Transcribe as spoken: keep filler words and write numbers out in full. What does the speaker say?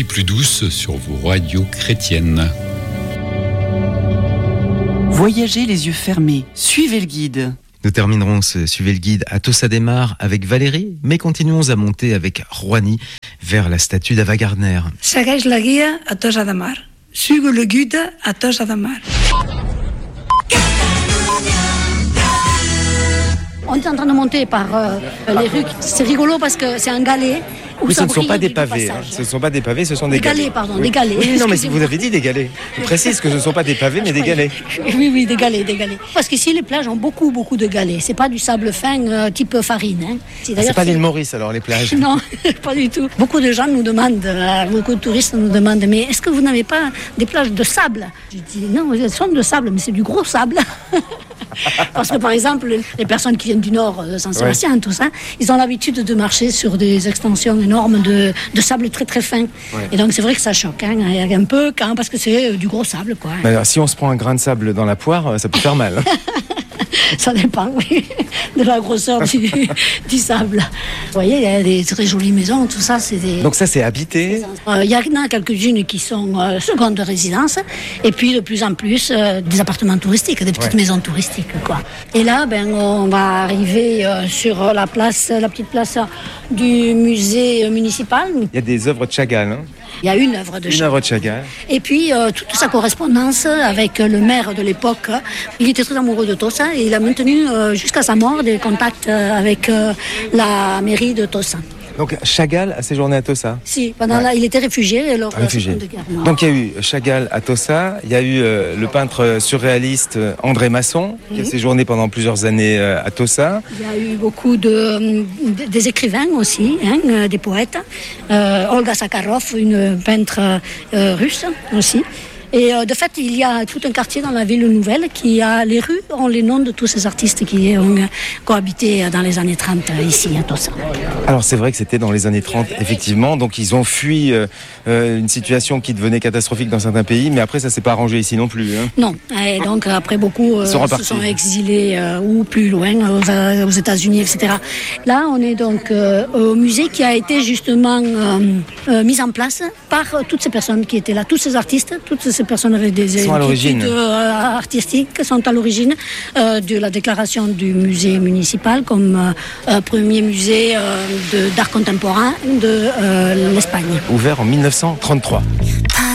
vie plus douce sur vos radios chrétiennes. Voyagez les yeux fermés, suivez le guide. Nous terminerons ce Suivez le guide à Tossa de Mar avec Valérie, mais continuons à monter avec Rouhani vers la statue d'Ava Gardner. Segueix la guia a Tossa de Mar. Suivez le guide à Tossa de Mar. On est en train de monter par euh, les rues. C'est rigolo parce que c'est un galet. Oui, ce ne sont pas des pavés. Hein. Ce ne sont pas des pavés, ce sont des, des galets. galets, pardon, oui. des galets. Oui, non, mais vous avez dit des galets. Je précise que ce ne sont pas des pavés, mais des galets. Oui, oui, des galets, des galets. Parce qu'ici, les plages ont beaucoup, beaucoup de galets. C'est pas du sable fin euh, type farine. Hein. C'est, ah, c'est pas l'île Maurice, alors, les plages? Non, pas du tout. Beaucoup de gens nous demandent, euh, beaucoup de touristes nous demandent, mais est-ce que vous n'avez pas des plages de sable? Je dis, non, elles sont de sable, mais c'est du gros sable. Parce que, par exemple, les personnes qui viennent du nord, de Saint-Sébastien, ouais. tout ça, ils ont l'habitude de marcher sur des extensions énormes de, de sable très très fin. Ouais. Et donc, c'est vrai que ça choque, hein, un peu, quand, parce que c'est du gros sable, quoi. Mais alors, si on se prend un grain de sable dans la poire, ça peut faire mal. Ça dépend, oui, de la grosseur du, du sable. Vous voyez, il y a des très jolies maisons, tout ça, c'est des... Donc ça, c'est habité? Il euh, y en a quelques-unes qui sont euh, secondes résidences, et puis de plus en plus, euh, des appartements touristiques, des petites ouais. maisons touristiques, quoi. Et là, ben, on va arriver euh, sur la place, la petite place du musée municipal. Il y a des œuvres de Chagall, hein? Il y a une œuvre de Chagall. Une œuvre de Chagall. Et puis, euh, toute sa correspondance avec le maire de l'époque. Il était très amoureux de Tossa et il a maintenu euh, jusqu'à sa mort des contacts euh, avec euh, la mairie de Tossa. Donc Chagall a séjourné à Tossa? Si, pendant ouais. là, il était réfugié lors de la Seconde Guerre. Donc il y a eu Chagall à Tossa, il y a eu euh, le peintre surréaliste André Masson, mmh. qui a séjourné pendant plusieurs années euh, à Tossa. Il y a eu beaucoup de, de des écrivains aussi, hein, des poètes. Euh, Olga Sakharov, une peintre euh, russe aussi. Et euh, de fait, il y a tout un quartier dans la ville nouvelle qui a les rues ont les noms de tous ces artistes qui ont cohabité dans les années trente ici à Tossa. Alors c'est vrai que c'était dans les années trente, effectivement. Donc ils ont fui euh, euh, une situation qui devenait catastrophique dans certains pays, mais après ça s'est pas arrangé ici non plus. Hein. Non. Et donc après beaucoup euh, sont se sont exilés euh, ou plus loin aux, aux États-Unis, et cetera. Là, on est donc euh, au musée qui a été justement euh, euh, mis en place par euh, toutes ces personnes qui étaient là, tous ces artistes, toutes ces personnes avec des études euh, artistiques sont à l'origine euh, de la déclaration du musée municipal comme euh, premier musée euh, de, d'art contemporain de euh, l'Espagne. Ouvert en mille neuf cent trente-trois.